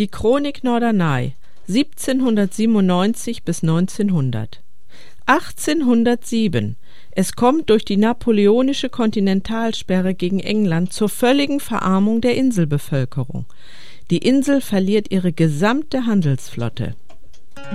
Die Chronik Norderney, 1797 bis 1900. 1807. Es kommt durch die napoleonische Kontinentalsperre gegen England zur völligen Verarmung der Inselbevölkerung. Die Insel verliert ihre gesamte Handelsflotte.